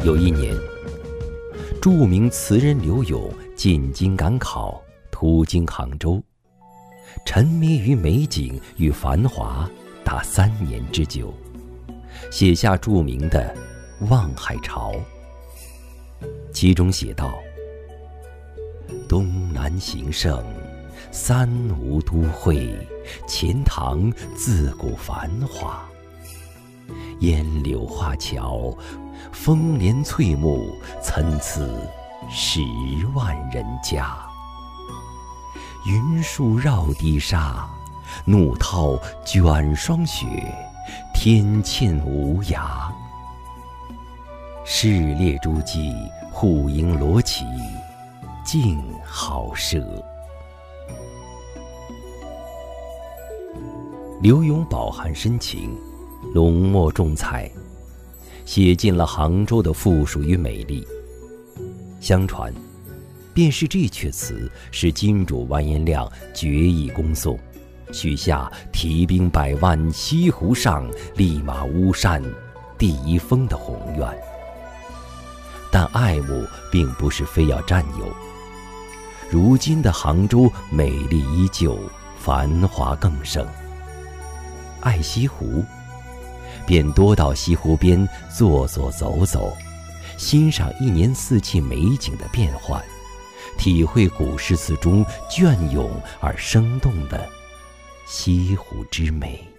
有一年，著名词人柳永进京赶考，途经杭州，沉迷于美景与繁华达3年之久，写下著名的《望海潮》。其中写道：东南形胜，三吴都会，钱塘自古繁华。烟柳画桥，风帘翠幕，参差10万人家。云树绕堤沙，怒涛卷霜雪，天堑无涯。市列诸暨，户盈罗绮，竞好舍。柳永饱含深情，浓墨重彩，写尽了杭州的富庶与美丽。相传，便是这阙词使金主完颜亮决意攻宋，许下提兵100万，西湖上，立马巫山第1峰的宏愿。但爱慕并不是非要占有，如今的杭州美丽依旧，繁华更盛。爱西湖，便多到西湖边坐坐走走，欣赏1年4季美景的变换，体会古诗词中隽永而生动的西湖之美。